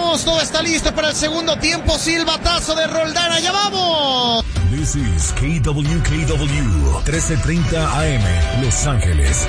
vamos, todo está listo para el segundo tiempo. Silbatazo de Roldán, allá vamos. This is KWKW 1330 AM, Los Ángeles.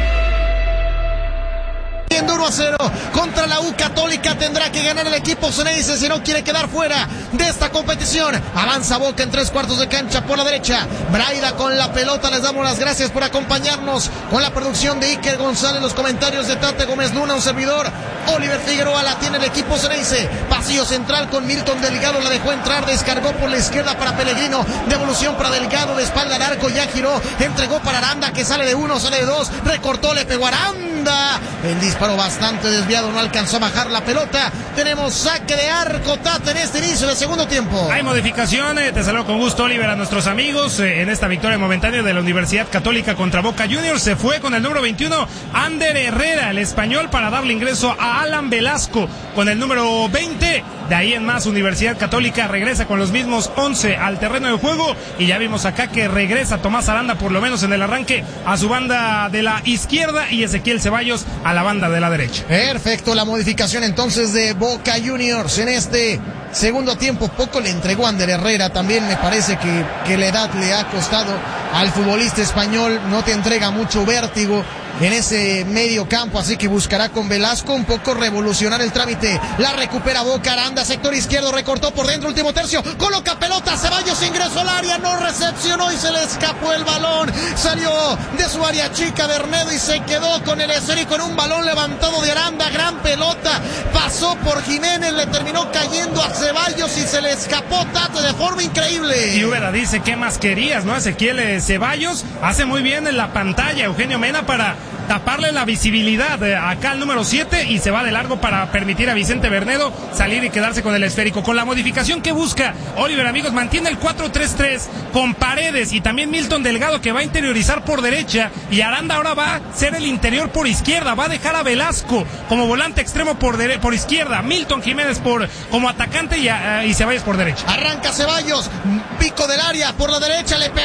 1-0 contra la U Católica. Tendrá que ganar el equipo Ceneice si no quiere quedar fuera de esta competición. Avanza Boca en 3/4 de cancha por la derecha. Braida con la pelota. Les damos las gracias por acompañarnos con la producción de Iker González, los comentarios de Tate Gómez Luna, un servidor Oliver Figueroa. La tiene el equipo Ceneice. Pasillo central con Milton Delgado. La dejó entrar, descargó por la izquierda para Pellegrino. Devolución para Delgado, de espalda al arco. Ya giró, entregó para Aranda, que sale de 1, sale de 2. Recortó, le pegó a Aranda. El disparo bastante desviado, no alcanzó a bajar la pelota. Tenemos saque de arco, Tate, en este inicio del segundo tiempo. Hay modificaciones, te saludo con gusto, Oliver, a nuestros amigos en esta victoria momentánea de la Universidad Católica contra Boca Juniors. Se fue con el número 21, Ander Herrera, el español, para darle ingreso a Alan Velasco con el número 20. De ahí en más, Universidad Católica regresa con los mismos 11 al terreno de juego, y ya vimos acá que regresa Tomás Aranda, por lo menos en el arranque, a su banda de la izquierda, y Ezequiel Ceballos a la banda de la derecha. Perfecto, la modificación entonces de Boca Juniors en este segundo tiempo. Poco le entregó Ander Herrera, también me parece que la edad le ha costado al futbolista español, no te entrega mucho vértigo en ese medio campo, así que buscará con Velasco un poco revolucionar el trámite. La recupera Boca, Aranda, sector izquierdo, recortó por dentro, último tercio, coloca pelota, Ceballos ingresó al área, no recepcionó y se le escapó el balón. Salió de su área chica Bernedo y se quedó con el esférico en un balón levantado de Aranda. Gran pelota, pasó por Jiménez, le terminó cayendo a Ceballos y se le escapó Tate de forma increíble. Y Úbeda dice, ¿qué más querías, no? Ezequiel Ceballos hace muy bien en la pantalla Eugenio Mena para taparle la visibilidad acá al número 7, y se va de largo para permitir a Vicente Bernedo salir y quedarse con el esférico. Con la modificación que busca Oliver, amigos, mantiene el 4-3-3 con Paredes y también Milton Delgado, que va a interiorizar por derecha, y Aranda ahora va a ser el interior por izquierda. Va a dejar a Velasco como volante extremo por izquierda, Milton Jiménez como atacante y Ceballos por derecha. Arranca Ceballos, pico del área por la derecha, le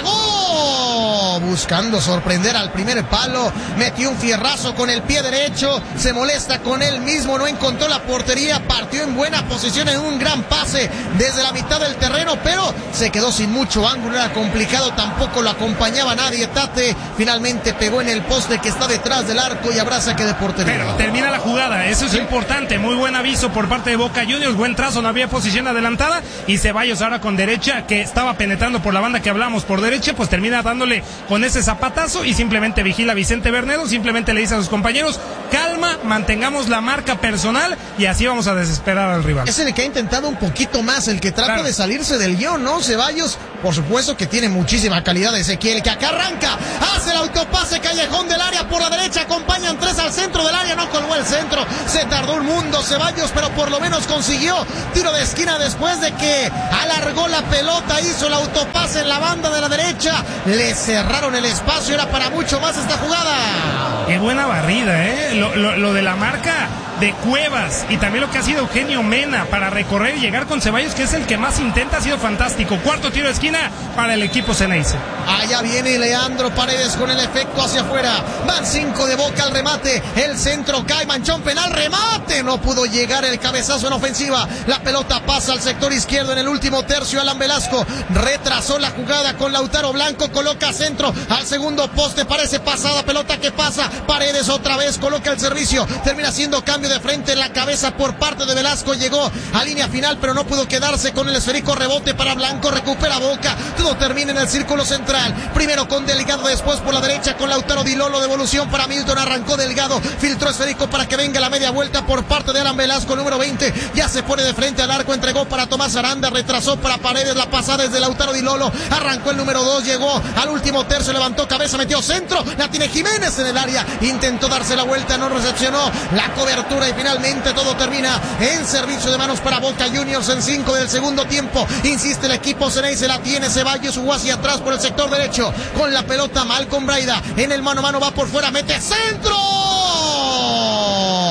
pegó buscando sorprender al primer palo, metió un fierrazo con el pie derecho, se molesta con él mismo, no encontró la portería, partió en buena posición en un gran pase desde la mitad del terreno, pero se quedó sin mucho ángulo, era complicado, tampoco lo acompañaba nadie. Tate finalmente pegó en el poste que está detrás del arco y habrá saque de portería. Pero termina la jugada, eso es importante, muy buen aviso por parte de Boca Juniors, buen trazo, no había posición adelantada, y Ceballos ahora con derecha, que estaba penetrando por la banda que hablamos por derecha, pues termina dándole con ese zapatazo y simplemente vigila a Vicente Bernedo, simplemente le dice a sus compañeros, calma, mantengamos la marca personal y así vamos a desesperar al rival. Es el que ha intentado un poquito más, el que trata de salirse del guión, ¿no? Ceballos, por supuesto que tiene muchísima calidad. Ezequiel, que acá arranca, hace el autopase, callejón del área por la derecha, acompañan 3 al centro del área, no colgó el centro, se tardó un mundo Ceballos, pero por lo menos consiguió tiro de esquina después de que alargó la pelota, hizo el autopase en la banda de la derecha, le cerraron el espacio, era para mucho más esta jugada. Qué buena barrida, lo de la marca de Cuevas y también lo que ha sido Eugenio Mena para recorrer y llegar con Ceballos, que es el que más intenta, ha sido fantástico. Cuarto tiro de esquina para el equipo Ceneice. Allá viene Leandro Paredes con el efecto hacia afuera, van 5 de Boca al remate, el centro cae, manchón penal, remate, no pudo llegar el cabezazo en ofensiva, la pelota pasa al sector izquierdo en el último tercio. Alan Velasco retrasó la jugada con Lautaro Blanco, coloca centro al segundo poste, parece pasada, pelota que pasa, Paredes otra vez coloca el servicio, termina siendo cambio de frente en la cabeza por parte de Velasco, llegó a línea final pero no pudo quedarse con el esférico, rebote para Blanco, recupera Boca, todo termina en el círculo central, primero con Delgado, después por la derecha con Lautaro Di Lolo, devolución para Milton, arrancó Delgado, filtró esférico para que venga la media vuelta por parte de Alan Velasco, número 20, ya se pone de frente al arco, entregó para Tomás Aranda, retrasó para Paredes, la pasada desde Lautaro Di Lolo, arrancó el número 2, llegó al último tercio, levantó cabeza, metió centro, la tiene Jiménez en el área, intentó darse la vuelta, no recepcionó la cobertura y finalmente todo termina en servicio de manos para Boca Juniors en 5 del segundo tiempo. Insiste el equipo Ceneice, la tiene Ceballos, jugó hacia atrás por el sector derecho con la pelota Malcom Braida, en el mano a mano va por fuera, mete centro,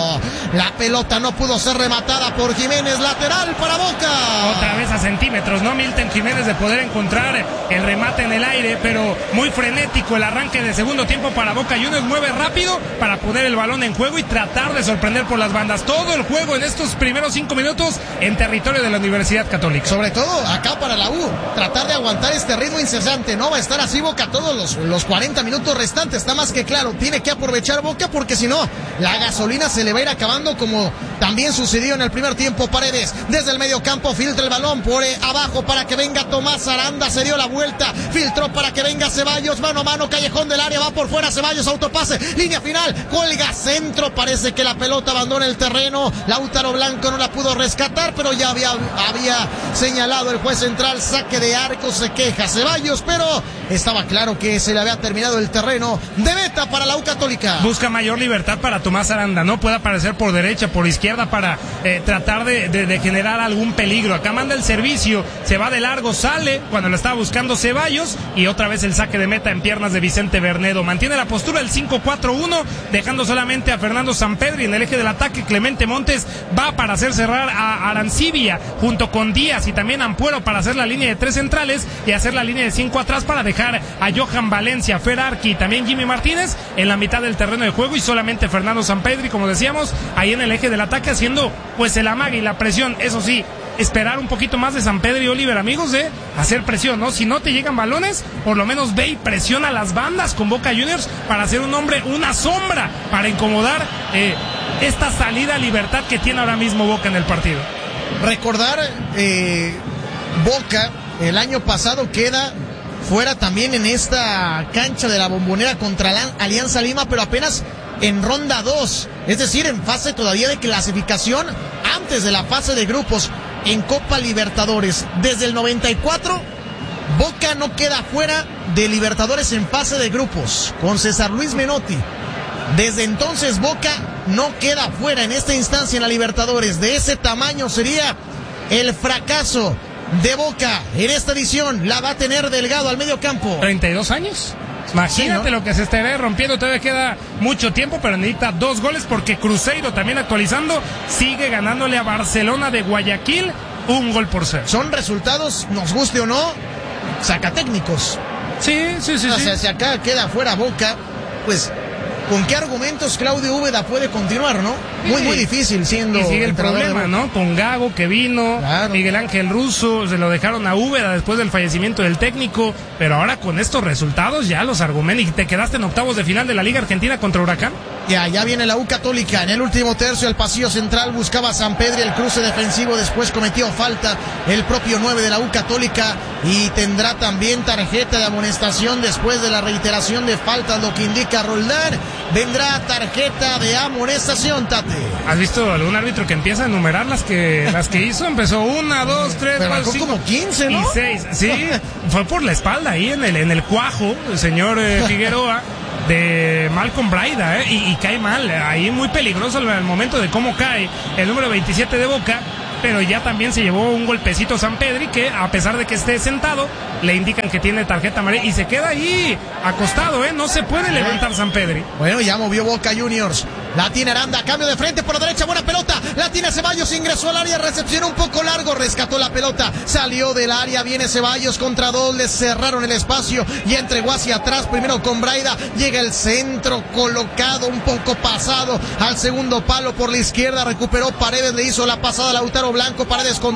La pelota no pudo ser rematada por Jiménez, lateral para Boca. Otra vez a centímetros, ¿no? Milton Jiménez de poder encontrar el remate en el aire, pero muy frenético el arranque de segundo tiempo para Boca Juniors. Mueve rápido para poner el balón en juego y tratar de sorprender por las bandas. Todo el juego en estos primeros 5 minutos en territorio de la Universidad Católica. Sobre todo acá para la U, tratar de aguantar este ritmo incesante. No va a estar así Boca todos los 40 minutos restantes, está más que claro. Tiene que aprovechar Boca porque si no, la gasolina se le va a ir acabando, como también sucedió en el primer tiempo. Paredes desde el medio campo filtra el balón por abajo para que venga Tomás Aranda, se dio la vuelta, filtró para que venga Ceballos, mano a mano, callejón del área, va por fuera Ceballos, autopase, línea final, cuelga centro, parece que la pelota abandona el terreno. Lautaro Blanco no la pudo rescatar, pero ya había señalado el juez central, saque de arco, se queja Ceballos, pero estaba claro que se le había terminado el terreno de meta para la U Católica. Busca mayor libertad para Tomás Aranda, no puede aparecer por derecha, por izquierda para tratar de generar algún peligro. Acá manda el servicio, se va de largo, sale cuando lo estaba buscando Ceballos y otra vez el saque de meta en piernas de Vicente Bernedo. Mantiene la postura el 5-4-1, dejando solamente a Fernando Sampedri en el eje del ataque. Clemente Montes va para hacer cerrar a Arancibia junto con Díaz y también Ampuero para hacer la línea de 3 centrales y hacer la línea de 5 atrás para dejar a Johan Valencia, Fer Arqui y también Jimmy Martínez en la mitad del terreno de juego y solamente Fernando Sampedri, como decíamos, ahí en el eje del ataque haciendo pues el amague y la presión. Eso sí, esperar un poquito más de Sampedri y Oliver, amigos, de hacer presión, ¿no? Si no te llegan balones, por lo menos ve y presiona a las bandas con Boca Juniors para hacer un hombre, una sombra, para incomodar esta salida a libertad que tiene ahora mismo Boca en el partido. Recordar, Boca el año pasado queda fuera también en esta cancha de la Bombonera contra la Alianza Lima, pero apenas en ronda 2, es decir, en fase todavía de clasificación antes de la fase de grupos en Copa Libertadores. Desde el 94, Boca no queda fuera de Libertadores en fase de grupos con César Luis Menotti. Desde entonces Boca no queda fuera en esta instancia en la Libertadores. De ese tamaño sería el fracaso de Boca en esta edición. La va a tener Delgado al medio campo. 32 años. Imagínate, sí, ¿no? Lo que se estará rompiendo. Todavía queda mucho tiempo, pero necesita 2 goles porque Cruzeiro, también actualizando, sigue ganándole a Barcelona de Guayaquil 1-0. Son resultados, nos guste o no, sacatécnicos. Sí. O sea, si acá queda fuera Boca, pues ¿con qué argumentos Claudio Úbeda puede continuar, no? Muy difícil siendo. Y sigue el problema, ¿no? Con Gago, que vino, claro. Miguel Ángel Russo, se lo dejaron a Úbeda después del fallecimiento del técnico, pero ahora con estos resultados ya los argumentos, y te quedaste en octavos de final de la Liga Argentina contra Huracán. Ya viene la U Católica. En el último tercio, el pasillo central buscaba a Sampedri, el cruce defensivo, después cometió falta el propio 9 de la U Católica y tendrá también tarjeta de amonestación después de la reiteración de faltas, lo que indica Roldán. Vendrá tarjeta de amonestación, Tate. ¿Has visto algún árbitro que empieza a enumerar las que hizo? Empezó 1, 2, 3, 4, 5 como 15, ¿no? Y 6. Sí, fue por la espalda ahí en el cuajo, el señor Figueroa, de Malcolm Braida, y cae mal, ahí muy peligroso el momento de cómo cae el número 27 de Boca, pero ya también se llevó un golpecito Sampedri, que a pesar de que esté sentado, le indican que tiene tarjeta amarilla y se queda ahí acostado, no se puede levantar Sampedri. Bueno, ya movió Boca Juniors. La tiene Aranda, cambio de frente por la derecha, buena pelota, la tiene Ceballos, ingresó al área, recepcionó un poco largo, rescató la pelota, salió del área, viene Ceballos contra 2, le cerraron el espacio y entregó hacia atrás, primero con Braida, llega el centro colocado, un poco pasado al segundo palo por la izquierda, recuperó Paredes, le hizo la pasada a Lautaro Blanco, Paredes con